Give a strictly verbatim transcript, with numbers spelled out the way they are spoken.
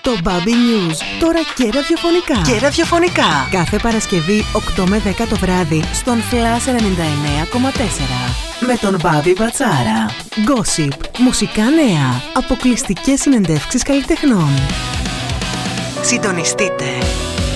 Το Baby News, τώρα και ραδιοφωνικά. Και ραδιοφωνικά. Κάθε Παρασκευή οκτώ με δέκα το βράδυ στον Flash ενενήντα εννέα κόμμα τέσσερα. Με τον Μπάμπη Μπατσάρα. Gossip, μουσικά νέα, αποκλειστικές συνεντεύξεις καλλιτεχνών. Συντονιστείτε.